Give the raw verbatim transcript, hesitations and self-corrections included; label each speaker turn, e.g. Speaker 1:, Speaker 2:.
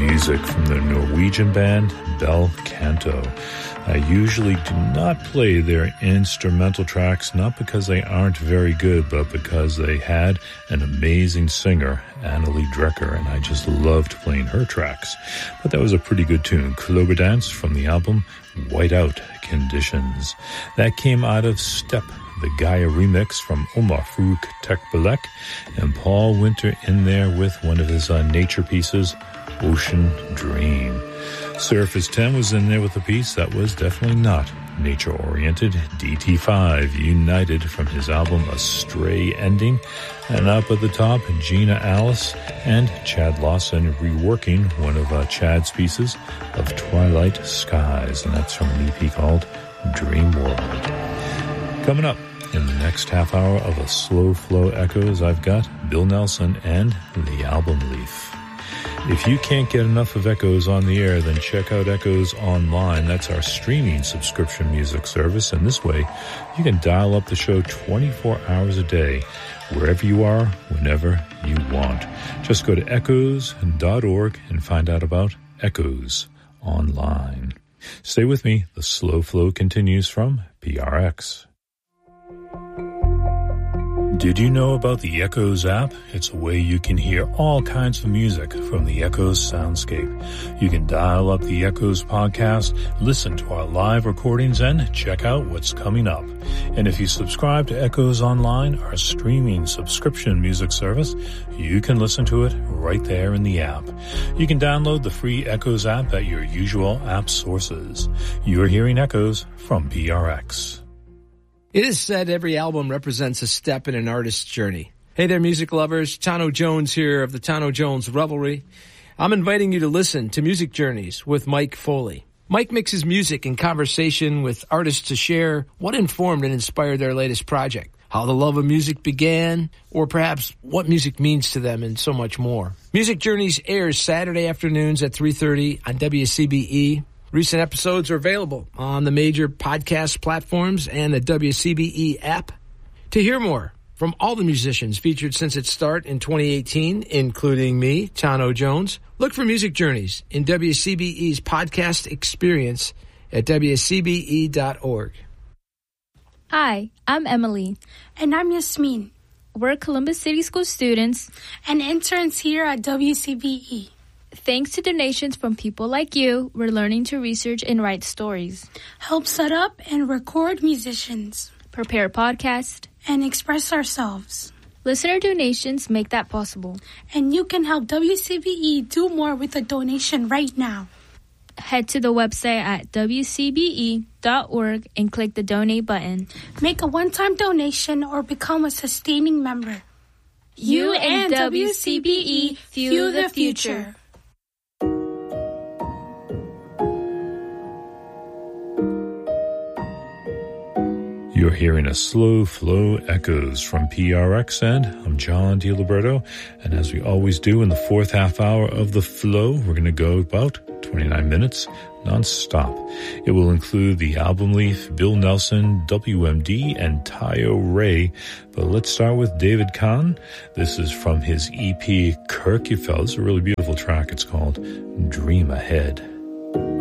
Speaker 1: music from the Norwegian band Bel Canto. I usually do not play their instrumental tracks, not because they aren't very good, but because they had an amazing singer, Annelie Drecker, and I just loved playing her tracks. But that was a pretty good tune, Kloberdans, from the album Whiteout Conditions. That came out of Step, the Gaia remix from Omar Farouk Tekbilek, and Paul Winter in there with one of his uh, nature pieces, Ocean Dream. Surface ten was in there with a piece that was definitely not nature-oriented, D T five, United, from his album A Stray Ending. And up at the top, Gina Alice and Chad Lawson reworking one of uh, Chad's pieces of Twilight Skies, and that's from an E P called Dream World. Coming up in the next half hour of a Slow Flow Echoes, I've got Bill Nelson and the Album Leaf. If you can't get enough of Echoes on the air, then check out Echoes Online. That's our streaming subscription music service, and this way you can dial up the show twenty-four hours a day, wherever you are, whenever you want. Just go to echoes dot org and find out about Echoes Online. Stay with me. The Slow Flow continues from P R X. Did you know about the Echoes app? It's a way you can hear all kinds of music from the Echoes soundscape. You can dial up the Echoes podcast, listen to our live recordings, and check out what's coming up. And if you subscribe to Echoes Online, our streaming subscription music service, you can listen to it right there in the app. You can download the free Echoes app at your usual app sources. You're hearing Echoes from P R X.
Speaker 2: It is said every album represents a step in an artist's journey. Hey there, music lovers. Tano Jones here of the Tano Jones Revelry. I'm inviting you to listen to Music Journeys with Mike Foley. Mike mixes music and conversation with artists to share what informed and inspired their latest project, how the love of music began, or perhaps what music means to them, and so much more. Music Journeys airs Saturday afternoons at three thirty on W C B E. Recent episodes are available on the major podcast platforms and the W C B E app. To hear more from all the musicians featured since its start in twenty eighteen, including me, Tano Jones, look for Music Journeys in W C B E's podcast experience at W C B E dot org.
Speaker 3: Hi, I'm Emily.
Speaker 4: And I'm Yasmin.
Speaker 3: We're Columbus City School students
Speaker 4: and interns here at W C B E.
Speaker 3: Thanks to donations from people like you, we're learning to research and write stories,
Speaker 4: help set up and record musicians,
Speaker 3: prepare podcasts,
Speaker 4: and express ourselves.
Speaker 3: Listener donations make that possible.
Speaker 4: And you can help W C B E do more with a donation right now.
Speaker 3: Head to the website at W C B E dot org and click the donate button.
Speaker 4: Make a one-time donation or become a sustaining member.
Speaker 3: You and W C B E fuel the future.
Speaker 1: You're hearing a Slow Flow Echoes from P R X, and I'm John DiLiberto. And as we always do in the fourth half hour of the flow, we're going to go about twenty-nine minutes non-stop. It will include the Album Leaf, Bill Nelson, W M D, and Tayo Ray. But let's start with David Kahn. This is from his E P Kirkjufell. It's a really beautiful track. It's called Dream Ahead.